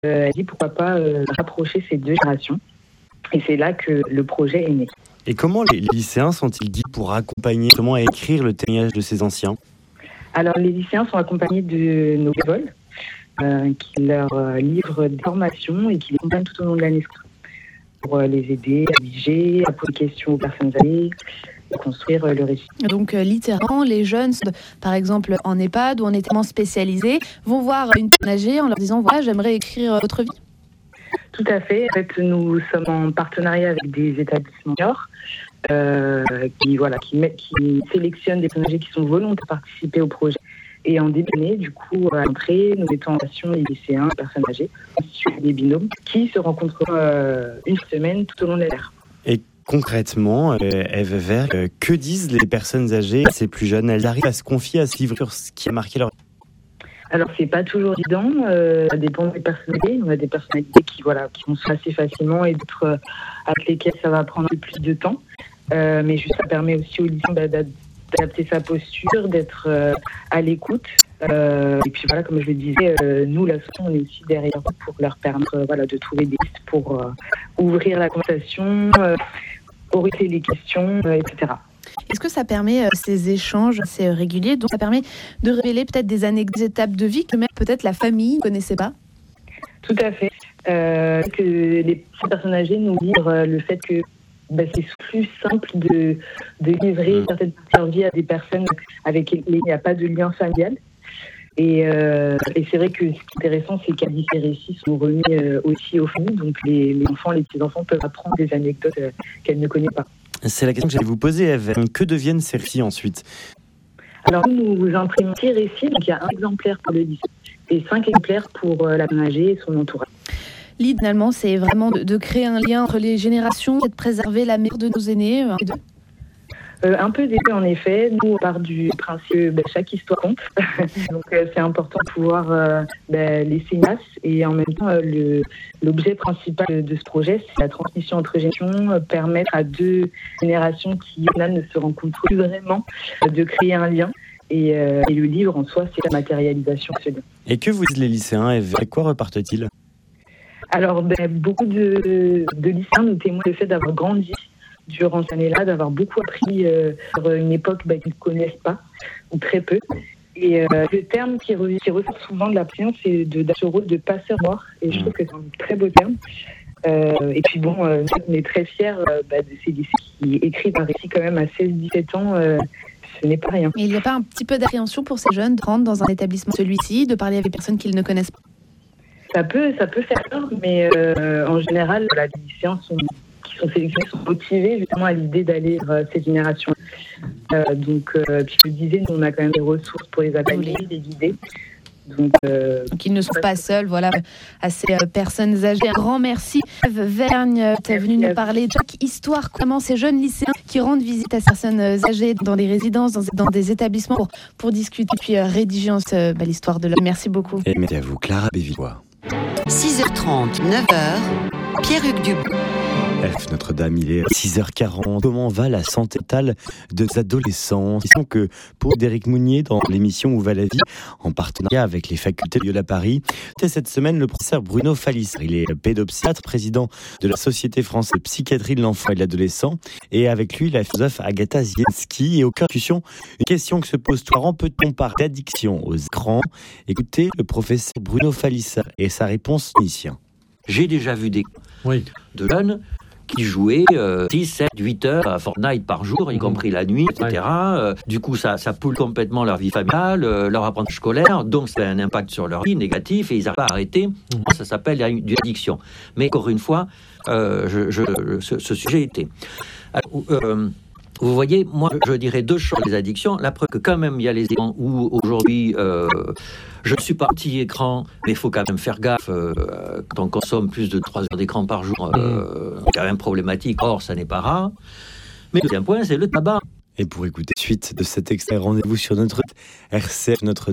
Elle dit pourquoi pas rapprocher ces deux générations. Et c'est là que le projet est né. Et comment les lycéens sont-ils guidés pour accompagner, comment à écrire le témoignage de ces anciens ? Alors les lycéens sont accompagnés de nos bénévoles qui leur livrent des formations et qui les accompagnent tout au long de l'année scolaire pour les aider à rédiger, à poser des questions aux personnes âgées, à construire le récit. Donc littéralement, les jeunes, par exemple en EHPAD ou en établissement spécialisé, vont voir une personne âgée en leur disant « Voilà, j'aimerais écrire votre vie ». Tout à fait. En fait, nous sommes en partenariat avec des établissements seniors qui sélectionnent des personnes âgées qui sont volontaires de participer au projet. Et en début d'année, du coup, à l'entrée, nous mettons en relation les lycéens, les personnes âgées, constitués des binômes, qui se rencontreront une semaine tout au long de l'année. Et concrètement, Ève Vert, que disent les personnes âgées, ces plus jeunes ? Elles arrivent à se confier, à se livrer sur ce qui a marqué leur vie ? Alors, c'est pas toujours évident, ça dépend des personnalités. On a des personnalités qui vont se faire assez facilement et d'autres avec lesquelles ça va prendre un peu plus de temps. Mais juste, ça permet aussi aux lycéens d'adapter sa posture, d'être à l'écoute. Et puis voilà, comme je le disais, nous, l'association, on est aussi derrière pour leur permettre de trouver des pistes pour ouvrir la conversation, orienter les questions, etc. Est-ce que ça permet, ces échanges assez réguliers, donc ça permet de révéler peut-être des anecdotes, des étapes de vie que même peut-être la famille ne connaissait pas ? Tout à fait. Que les personnes âgées nous livrent le fait que c'est plus simple de livrer certaines parties de leur vie à des personnes avec qui il n'y a pas de lien familial. Et c'est vrai que ce qui est intéressant, c'est qu'à ces récits sont remis aussi aux familles. Donc les enfants, les petits-enfants peuvent apprendre des anecdotes qu'elles ne connaissent pas. C'est la question que j'allais vous poser, Ève. Que deviennent ces récits ensuite ? Alors nous imprimons 6 récits, donc il y a un exemplaire pour le lycée et 5 exemplaires pour la personne âgée et son entourage. L'idée, finalement, c'est vraiment de créer un lien entre les générations et de préserver la mémoire de nos aînés. Un peu des deux, en effet. Nous, on part du principe que chaque histoire compte. Donc, c'est important de pouvoir laisser une trace. Et en même temps, l'objet principal de ce projet, c'est la transmission entre générations, permettre à 2 générations qui, au final, ne se rencontrent plus vraiment, de créer un lien. Et le livre, en soi, c'est la matérialisation de ce lien. Et que vous disent les lycéens, Ève ? Avec quoi repartent-ils ? Alors, beaucoup de lycéens nous témoignent le fait d'avoir grandi durant cette année-là, d'avoir beaucoup appris sur une époque qu'ils ne connaissent pas, ou très peu. Et le terme qui ressort souvent de la science, c'est ce rôle de passeur noir. Et je trouve que c'est un très beau terme. Et puis on est très fiers de ces lycéens qui écrivent un récit quand même à 16-17 ans. Ce n'est pas rien. Et il n'y a pas un petit peu d'appréhension pour ces jeunes de rentrer dans un établissement celui-ci, de parler avec des personnes qu'ils ne connaissent pas ? Ça peut faire peur, mais en général, les lycéens qui sont sélectionnés sont motivés justement à l'idée d'aller vers cette génération. Donc, puis je le disais, nous, on a quand même des ressources pour les accompagner, les guider. Donc ils ne sont pas seuls, à ces personnes âgées. Un grand merci, Ève Vergne, tu es venue nous parler de chaque histoire, comment ces jeunes lycéens qui rendent visite à ces personnes âgées dans des résidences, dans des établissements pour discuter, puis rédiger l'histoire de l'homme. Merci beaucoup. Et merci à vous, Clara Bévillois. 6h30, 9h, Pierre-Hugues Dubois. Notre-Dame, il est 6h40. Comment va la santé mentale de nos adolescents ? Disons que pour Éric Mounier, dans l'émission Où va la vie, en partenariat avec les facultés de Lyon Paris, cette semaine, le professeur Bruno Falissard. Il est pédopsychiatre, président de la Société française de psychiatrie de l'enfant et de l'adolescent. Et avec lui, la philosophe Agatha Zienski. Et au cœur de la discussion, une question que se pose tout le temps, peut-on parler d'addiction aux écrans ? Écoutez le professeur Bruno Falissard et sa réponse ici. J'ai déjà vu des de jeunes qui jouaient 6, 7, 8 heures à Fortnite par jour, y compris la nuit, etc. Du coup, ça pollue complètement leur vie familiale, leur apprentissage scolaire, donc ça a un impact sur leur vie négatif et ils n'arrivent pas à arrêter. Ça s'appelle une addiction. Mais encore une fois, ce sujet était... vous voyez, moi, je dirais 2 choses des addictions. La preuve que quand même, il y a les écrans où aujourd'hui... je suis parti écran, mais il faut quand même faire gaffe. Quand on consomme plus de 3 heures d'écran par jour, c'est quand même problématique. Or, ça n'est pas rare. Mais le deuxième point, c'est le tabac. Et pour écouter la suite de cet extrait, rendez-vous sur notre RCF, notre